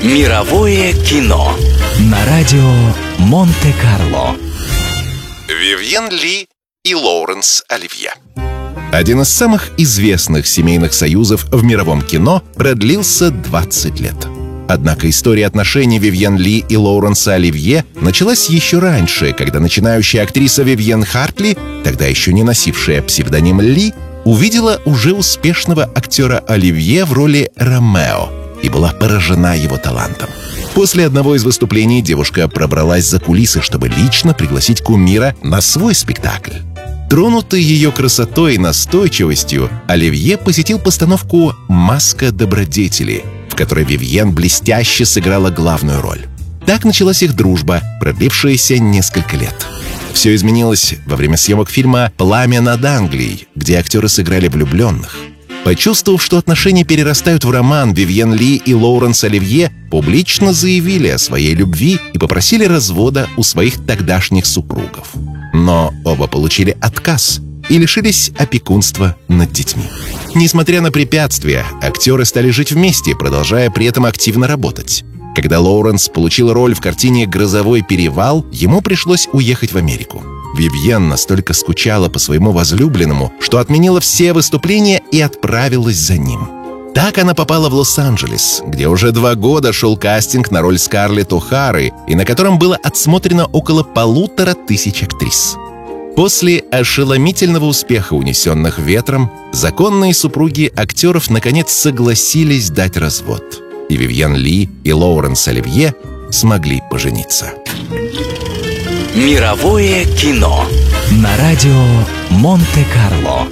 Мировое кино на радио Монте-Карло. Вивьен Ли и Лоуренс Оливье. Один из самых известных семейных союзов в мировом кино продлился 20 лет. Однако история отношений Вивьен Ли и Лоуренса Оливье началась еще раньше, когда начинающая актриса Вивьен Хартли, тогда еще не носившая псевдоним Ли, увидела уже успешного актера Оливье в роли Ромео и была поражена его талантом. После одного из выступлений девушка пробралась за кулисы, чтобы лично пригласить кумира на свой спектакль. Тронутый ее красотой и настойчивостью, Оливье посетил постановку «Маска добродетели», в которой Вивьен блестяще сыграла главную роль. Так началась их дружба, продлившаяся несколько лет. Все изменилось во время съемок фильма «Пламя над Англией», где актеры сыграли влюбленных. Почувствовав, что отношения перерастают в роман, Вивьен Ли и Лоуренс Оливье публично заявили о своей любви и попросили развода у своих тогдашних супругов. Но оба получили отказ и лишились опекунства над детьми. Несмотря на препятствия, актеры стали жить вместе, продолжая при этом активно работать. Когда Лоуренс получил роль в картине «Грозовой перевал», ему пришлось уехать в Америку. Вивьен настолько скучала по своему возлюбленному, что отменила все выступления и отправилась за ним. Так она попала в Лос-Анджелес, где уже 2 года шел кастинг на роль Скарлетт О'Хары и на котором было отсмотрено около 1500 актрис. После ошеломительного успеха «Унесенных ветром» законные супруги актеров наконец согласились дать развод, и Вивьен Ли и Лоуренс Оливье смогли пожениться. Мировое кино на радио Монте-Карло.